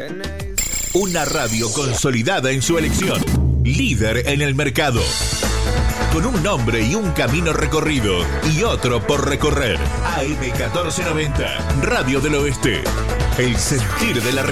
Una radio consolidada en su elección, líder en el mercado, con un nombre y un camino recorrido y otro por recorrer. AM 1490, Radio del Oeste, el sentir de la región.